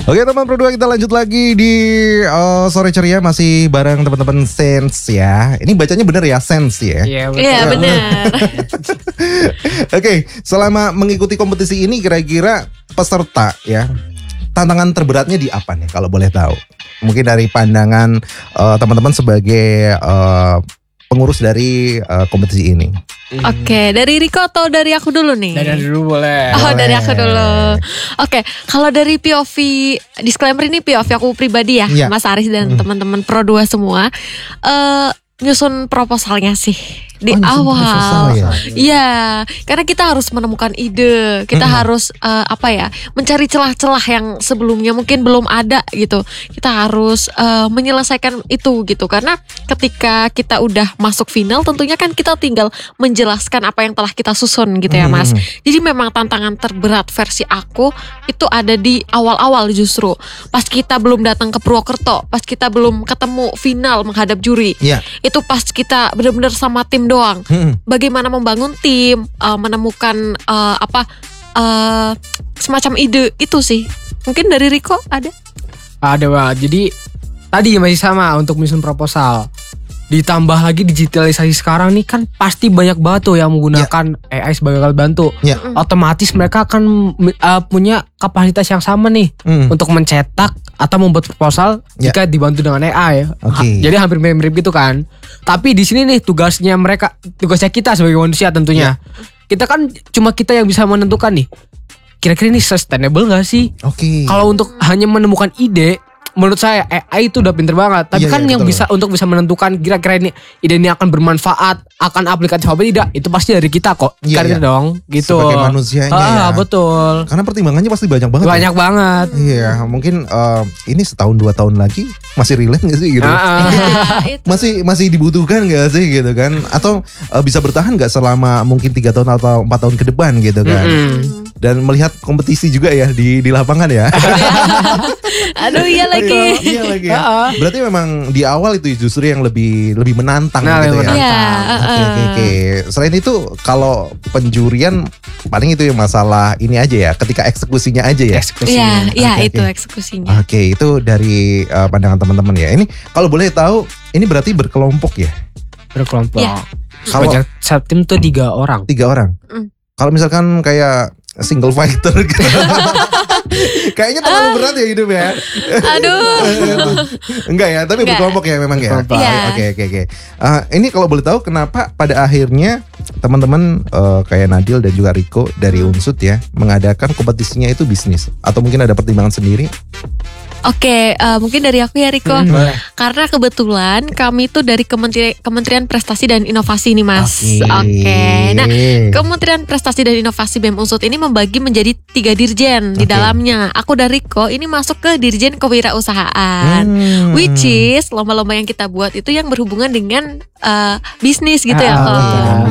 Oke teman Pro2, kita lanjut lagi di Sore Ceria masih bareng teman-teman Sense ya. Ini bacanya bener ya, Sense ya? Iya betul. Iya benar. Oke, selama mengikuti kompetisi ini kira-kira peserta ya, tantangan terberatnya di apa nih kalau boleh tahu? Mungkin dari pandangan teman-teman sebagai pengurus dari kompetisi ini. Oke, dari Riko atau dari aku dulu nih? Dari dulu boleh. Oh, Boleh. dari aku dulu. Oke, kalau dari POV, disclaimer ini POV aku pribadi ya, Iya. Mas Aris dan teman-teman Pro2 semua. Nyusun proposalnya sih di Oh, nyusun proposal awal. ya? Iya, karena kita harus menemukan ide, kita harus mencari celah-celah yang sebelumnya mungkin belum ada gitu. Kita harus menyelesaikan itu gitu, karena ketika kita udah masuk final, tentunya kan kita tinggal menjelaskan apa yang telah kita susun gitu ya Mas. Jadi memang tantangan terberat versi aku itu ada di awal-awal justru. Pas kita belum datang ke Purwokerto, pas kita belum ketemu final menghadap juri. Iya. Itu pas kita benar-benar sama tim doang. Bagaimana membangun tim, menemukan semacam ide itu sih. Mungkin dari Riko ada? Ada banget. Jadi tadi masih sama untuk menyusun proposal. Ditambah lagi digitalisasi sekarang nih kan pasti banyak banget tuh yang menggunakan AI sebagai alat bantu. Ya. Otomatis mereka akan punya kapasitas yang sama nih untuk mencetak atau membuat proposal jika dibantu dengan AI. Oke. Jadi hampir mirip-mirip gitu kan. Tapi di sini nih tugasnya kita sebagai manusia tentunya. Kita kan cuma kita yang bisa menentukan nih. Kira-kira ini sustainable gak sih? Oke. Kalau untuk hanya menemukan ide, menurut saya AI itu udah pinter banget. Tapi Iya, kan iya, yang betul. bisa menentukan kira-kira ide ini akan bermanfaat, akan aplikatif apa tidak, itu pasti dari kita kok. Iya, Kan iya. dong, gitu. Sebagai manusianya ya. Betul. Karena pertimbangannya pasti banyak banget. Banyak banget. Iya, mungkin ini setahun 2 tahun lagi masih relate gak sih gitu? Ya, itu. Masih dibutuhkan gak sih gitu kan? Atau bisa bertahan gak selama mungkin 3 tahun atau 4 tahun ke depan gitu kan? Dan melihat kompetisi juga ya di lapangan ya. Aduh iya lagi. Iya lagi ya. Berarti memang di awal itu justru yang lebih menantang Nah, gitu yang ya. menantang. Iya. Oke. Selain itu kalau penjurian paling itu yang masalah ini aja ya, ketika eksekusinya aja ya. Eksekusinya. Iya, Oke, itu oke. eksekusinya. Oke, itu dari pandangan teman-teman ya. Ini kalau boleh tahu, ini berarti berkelompok ya? Berkelompok. Iya. Kalau Banyak satu tim tuh 3 orang. 3 orang. Kalau misalkan kayak single fighter gitu. Kayaknya terlalu berat ya hidup ya. Aduh. Enggak ya, tapi Enggak. berkelompok ya memang ya. Berkelompok. Iya. Oke. Ini kalau boleh tahu kenapa pada akhirnya teman-teman kayak Nadil dan juga Riko dari Unsut ya mengadakan kompetisinya itu bisnis atau mungkin ada pertimbangan sendiri? Oke, mungkin dari aku ya Riko. Boleh. Karena kebetulan kami itu dari Kementerian Prestasi dan Inovasi nih Mas. Oke. Nah, Kementerian Prestasi dan Inovasi BEM Unsut ini membagi menjadi 3 dirjen di Oke. dalamnya. Aku dan Riko ini masuk ke Dirjen Kewirausahaan. Which is lomba-lomba yang kita buat itu yang berhubungan dengan bisnis gitu ya. Oke.